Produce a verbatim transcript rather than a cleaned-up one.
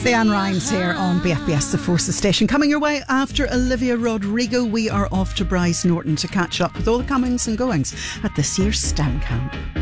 Leanne Rhymes here on B F B S, the Forces Station. Coming your way after Olivia Rodrigo, we are off to Bryce Norton to catch up with all the comings and goings at this year's STEM camp.